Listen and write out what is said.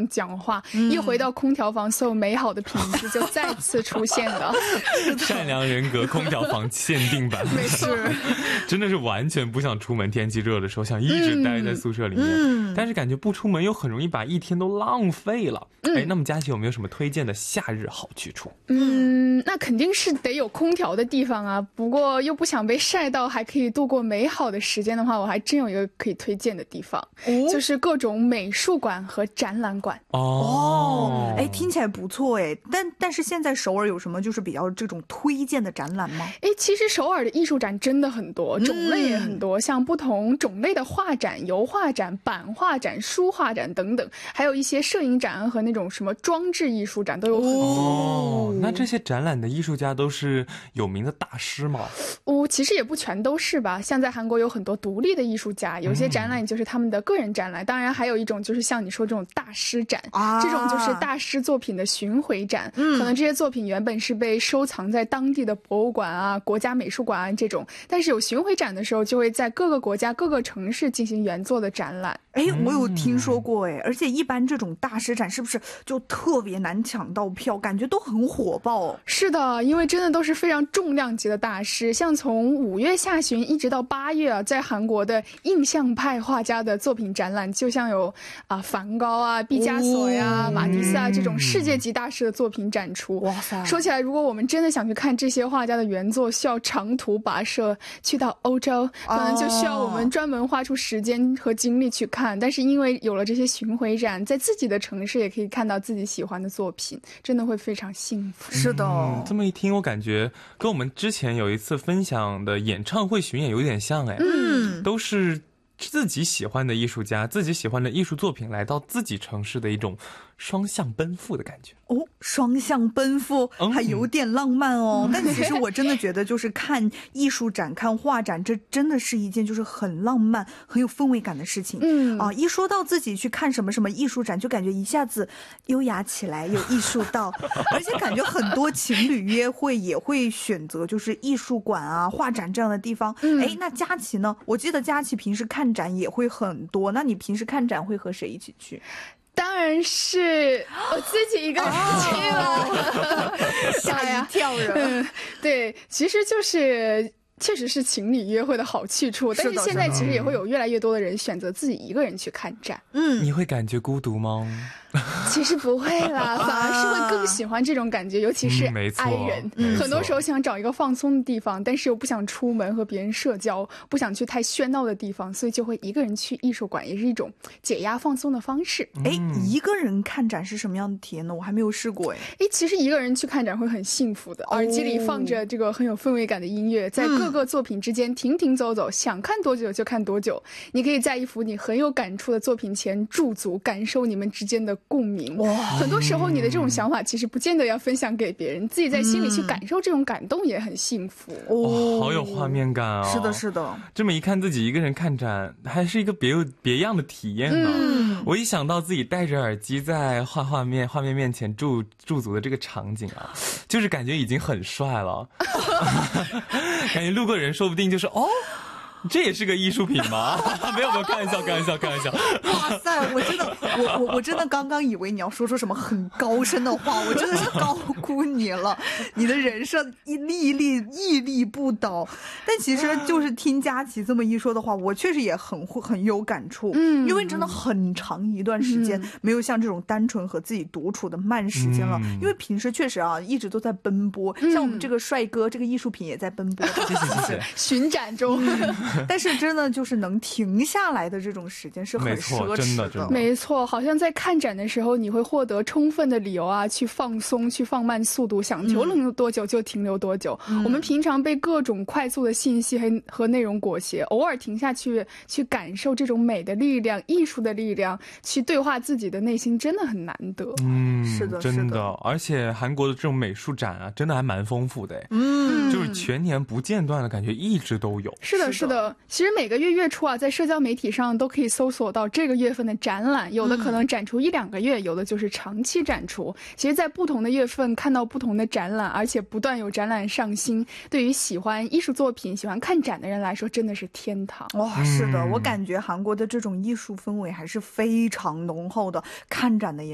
讲话，一回到空调房，所有美好的品质就再次出现了。 善良人格空调房限定版， 没错， 真的是完全不想出门，天气热的时候想一直待在宿舍里面，但是感觉不出门又很容易把一天都浪费了。那么佳琪有没有什么推荐的夏日好去处？ 那肯定是得有空调的地方啊，不过又不想被晒到，还可以度过美好的时间的话，我还真有一个可以推荐的地方，就是各种美术馆和展览馆。 听起来不错哎，但是现在首尔有什么就是比较这种推荐的展览吗？ 其实首尔的艺术展真的很多，种类也很多，像不同种类的画展、油画展、版画展、书画展等等，还有一些摄影展和那种什么装置艺术展都有很多。 那这些展览的艺术家都是有名的大师吗？ 其实也不全都是吧，像在韩国有很多独立的艺术家，有些展览就是他们的个人展览，当然还有一种就是像你说这种大师展，这种就是大师作品的巡回展，可能这些作品原本是被收藏在当地的博物馆啊、国家美术馆啊这种，但是有巡回展的时候就会在各个国家各个城市进行原作的展览。 我有听说过而且一般这种大师展是不是就特别难抢到票，感觉都很火爆？ 是的，因为真的都是非常重量级的大师，像从5月下旬一直到8月啊，在韩国的印象派画家的作品展览，就像有梵高啊、毕加索呀、马蒂斯啊这种世界级大师的作品展出。哇塞！说起来，如果我们真的想去看这些画家的原作，需要长途跋涉去到欧洲，可能就需要我们专门花出时间和精力去看。但是因为有了这些巡回展，在自己的城市也可以看到自己喜欢的作品，真的会非常幸福。 是的， 这么一听，我感觉跟我们之前有一次分享的演唱会巡演有点像都是自己喜欢的艺术家、自己喜欢的艺术作品来到自己城市的一种双向奔赴的感觉。 双向奔赴还有点浪漫但其实我真的觉得就是看艺术展、看画展，这真的是一件就是很浪漫、很有氛围感的事情。一说到自己去看什么什么艺术展，就感觉一下子优雅起来，有艺术到而且感觉很多情侣约会也会选择就是艺术馆啊、画展这样的地方。那佳琪呢？我记得佳琪平时看展也会很多，那你平时看展会和谁一起去？ 当然是我自己一个人去了， 吓一跳人。 对，其实就是确实是情侣约会的好去处，但是现在其实也会有越来越多的人选择自己一个人去看展。 你会感觉孤独吗？ 其实不会啦，反而是会更喜欢这种感觉，尤其是爱人。很多时候想找一个放松的地方，但是又不想出门和别人社交，不想去太喧闹的地方，所以就会一个人去艺术馆，也是一种解压放松的方式。 一个人看展是什么样的体验呢？我还没有试过。 其实一个人去看展会很幸福的，耳机里放着这个很有氛围感的音乐，在各个作品之间停停走走，想看多久就看多久。你可以在一幅你很有感触的作品前驻足，感受你们之间的共鸣。很多时候你的这种想法其实不见得要分享给别人，自己在心里去感受这种感动也很幸福。 好有画面感啊！ 是的，是的。 这么一看，自己一个人看展还是一个别样的体验呢。我一想到自己戴着耳机在画面面前驻足的这个场景啊，就是感觉已经很帅了。感觉路过人说不定就是这也是个艺术品吗？没有，开玩笑。 哇塞，我真的刚刚以为你要说出什么很高深的话，我真的是高估你了。你的人设屹立不倒。但其实就是听佳琪这么一说的话，我确实也很有感触。因为真的很长一段时间没有像这种单纯和自己独处的慢时间了。因为平时确实一直都在奔波，像我们这个帅哥这个艺术品也在奔波。 谢谢。 巡展中。 但是真的就是能停下来的这种时间是很奢侈的。 没错，好像在看展的时候你会获得充分的理由去放松，去放慢速度，想停留多久就停留多久。我们平常被各种快速的信息和内容裹挟，偶尔停下去感受这种美的力量、艺术的力量，去对话自己的内心，真的很难得。 是的， 真的。而且韩国的这种美术展真的还蛮丰富的。就是全年不间断的感觉，一直都有。 是的。其实每个月初在社交媒体上都可以搜索到这个月份的展览，有的可能展出1-2个月，有的就是长期展出。其实在不同的月份看到不同的展览，而且不断有展览上新，对于喜欢艺术作品、喜欢看展的人来说真的是天堂。 是的，我感觉韩国的这种艺术氛围还是非常浓厚的，看展的也